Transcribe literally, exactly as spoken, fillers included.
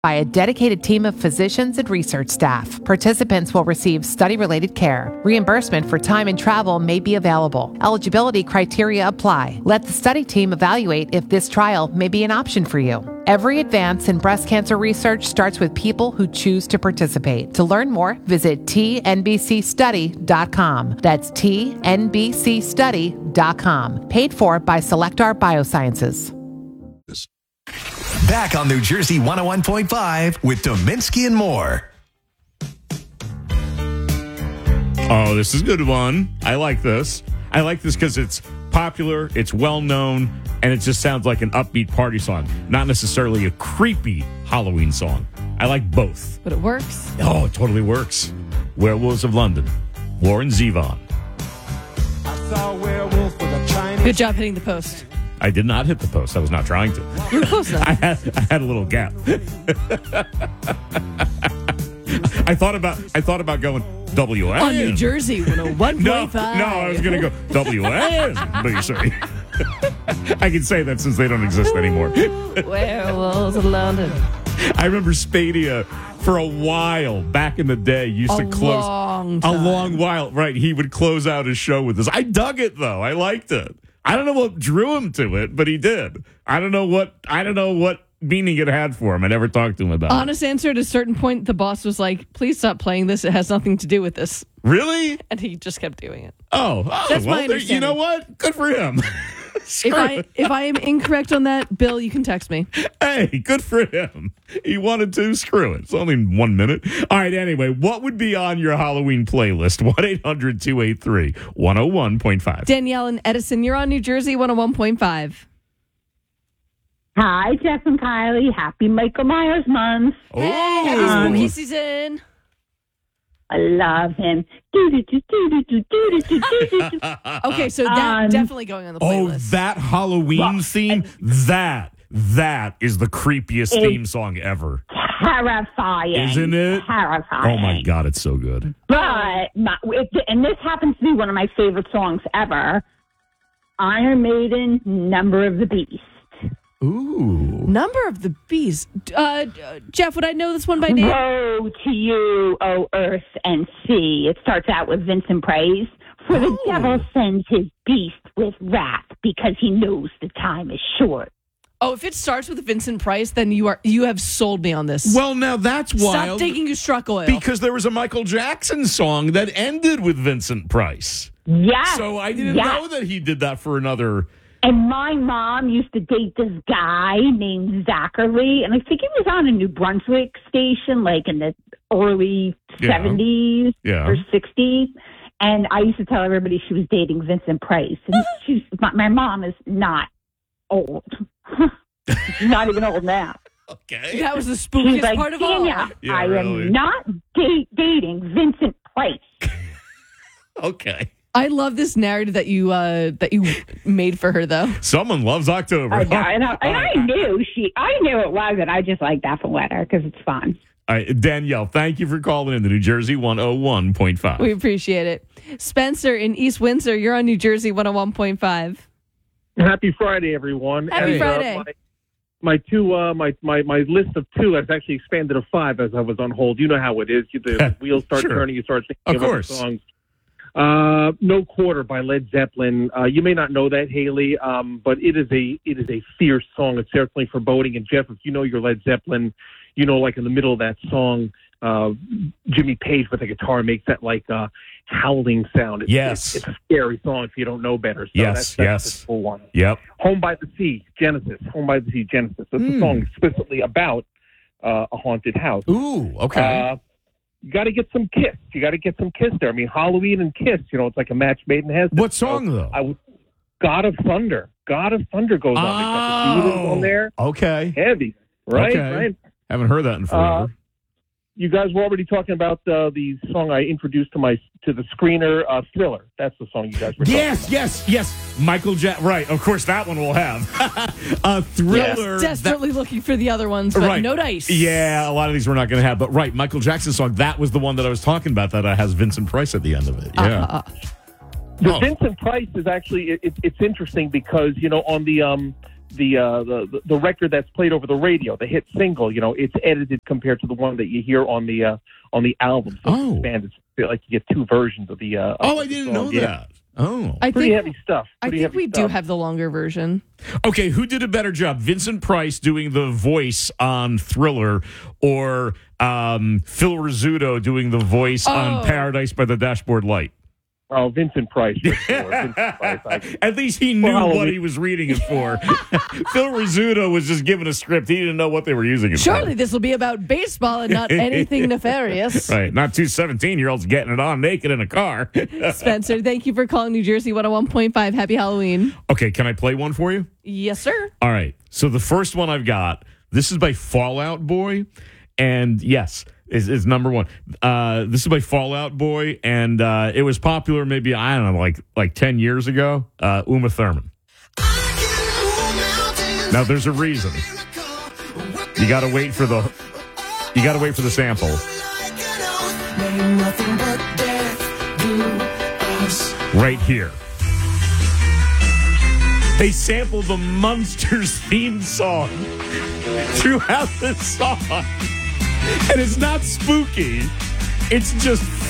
by a dedicated team of physicians and research staff. Participants will receive study-related care. Reimbursement for time and travel may be available. Eligibility criteria apply. Let the study team evaluate if this trial may be an option for you. Every advance in breast cancer research starts with people who choose to participate. To learn more, visit T N B C study dot com. That's T N B C study dot com. Paid for by Selectar Biosciences. Back on New Jersey one oh one point five with Dominski and more. Oh, this is a good one. I like this. I like this because it's popular, it's well-known, and it just sounds like an upbeat party song, not necessarily a creepy Halloween song. I like both. But it works. Oh, it totally works. Werewolves of London, Warren Zevon. Good job hitting the post. I did not hit the post. I was not trying to. You were close enough. I had, I had a little gap. I thought about I thought about going W N. On New Jersey one oh one No, point five. no, I was going to go W N, B C. I can say that since they don't exist anymore. Werewolves of London. I remember Spadia for a while back in the day used A to close long a time. long while. Right, he would close out his show with this. I dug it though. I liked it. I don't know what drew him to it, but he did. I don't know what I don't know what meaning it had for him. I never talked to him about Honest it. answer, at a certain point, the boss was like, please stop playing this. It has nothing to do with this. Really? And he just kept doing it. Oh, oh That's well, my there- you know understanding. what? Good for him. If I if I am incorrect on that, Bill, you can text me. Hey, good for him. He wanted to. Screw it. It's only one minute. All right, anyway, what would be on your Halloween playlist? one eight hundred two eight three one oh one point five. Danielle and Edison, you're on New Jersey one oh one point five. Hi, Jeff and Kylie. Happy Michael Myers month. Hey, happy Oh. spooky season. I love him. Okay, so that Um, definitely going on the Oh, playlist. that Halloween theme? That, that is the creepiest It- theme song ever. Terrifying. Isn't it? Terrifying. Oh, my God, it's so good. But, my, it, and this happens to be one of my favorite songs ever, Iron Maiden, Number of the Beast. Ooh. Number of the Beast. Uh, uh, Jeff, would I know this one by name? Woe to you, O earth and sea. It starts out with Vincent Price. For the Oh. devil sends his beast with wrath because he knows the time is short. Oh, if it starts with Vincent Price, then you are you have sold me on this. Well, now that's Stop wild. thinking you struck oil. Because there was a Michael Jackson song that ended with Vincent Price. Yes. So I didn't yes. know that he did that for another. And my mom used to date this guy named Zachary, and I think he was on a New Brunswick station, like in the early Yeah. seventies Yeah. or sixties. And I used to tell everybody she was dating Vincent Price. And she's, my, my mom is not old. She's not even old now. Okay. that was the She's spookiest like, part of all. Danielle, Yeah, I really. am not date, dating Vincent Price. Okay. I love this narrative that you uh, that you made for her, though. Someone loves October. I, I, know, and I knew she, I knew it was, and I just like that for letter because it's fun. All right, Danielle, thank you for calling in the New Jersey one oh one point five. We appreciate it. Spencer in East Windsor, you're on New Jersey one oh one point five. Happy Friday, everyone. Happy And, uh, Friday. my, my two, uh, my, my, my list of two has actually expanded to five as I was on hold. You know how it is. You, the wheels start Sure. turning. You start thinking Of of, other course. songs. Uh, No Quarter by Led Zeppelin. Uh, you may not know that, Haley, um, but it is a it is a fierce song. It's certainly foreboding. And Jeff, if you know your Led Zeppelin, you know, like in the middle of that song, uh, Jimmy Page with the guitar makes that like uh, howling sound. It's, Yes. it's, it's a scary song if you don't know better. So Yes, that's, that's yes. the full one. Yep. Home by the Sea, Genesis. Home by the Sea, Genesis. That's Hmm. a song explicitly about uh, a haunted house. Ooh, okay. Uh, you got to get some Kiss. You got to get some Kiss there. I mean, Halloween and Kiss, you know, it's like a match made in heaven. What song, So though? I would, God of Thunder. God of Thunder goes on. They got the Beatles on there. Okay. Heavy, right? Okay. Right. Haven't heard that in forever. Uh, You guys were already talking about uh, the song I introduced to my to the screener, uh, Thriller. That's the song you guys were talking yes, about. yes, yes. Michael Jack. Right. Of course, that one will have. A Thriller. that- Desperately looking for the other ones, but right. no dice. Yeah, a lot of these we're not going to have. But right, Michael Jackson song, that was the one that I was talking about that uh, has Vincent Price at the end of it. Yeah. Uh, The Oh. Vincent Price is actually it, it, it's interesting because you know on the um the, uh, the the record that's played over the radio, the hit single, you know, it's edited compared to the one that you hear on the uh, on the album. So Oh. it's expanded. Feel like you get two versions of the. Uh, Oh, of I the didn't song. know Yeah. that. Oh. I Pretty think heavy stuff. I Pretty think heavy we do stuff. have the longer version. Okay, who did a better job? Vincent Price doing the voice on Thriller or um, Phil Rizzuto doing the voice on Oh. Paradise by the Dashboard Light? Oh, Vincent Price. For sure. Vincent Price. I, At least he knew Well, what we- he was reading it for. Phil Rizzuto was just given a script. He didn't know what they were using it Surely for. this will be about baseball and not anything nefarious. Right, not two seventeen-year-olds getting it on naked in a car. Spencer, thank you for calling New Jersey one oh one point five. Happy Halloween. Okay, can I play one for you? Yes, sir. All right. So the first one I've got, this is by Fallout Boy. And yes, is, is number one. Uh, this is by Fallout Boy. And uh, it was popular maybe, I don't know, like like ten years ago. Uh, Uma Thurman. Now there's a reason. You got to wait for the, you got to wait for the sample. Right here. They sample the Munsters theme song throughout the song. And it's not spooky. It's just